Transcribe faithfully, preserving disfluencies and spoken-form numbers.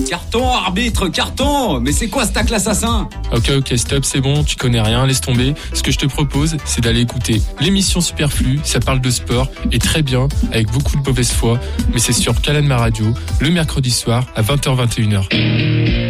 Carton, arbitre, carton. Mais c'est quoi ce tacle assassin? Ok, ok, stop, c'est bon, tu connais rien, laisse tomber. Ce que je te propose, c'est d'aller écouter l'émission Superflu, ça parle de sport, et très bien, avec beaucoup de mauvaise foi, mais c'est sur Calan Ma Radio, le mercredi soir, à vingt heures vingt et une heures.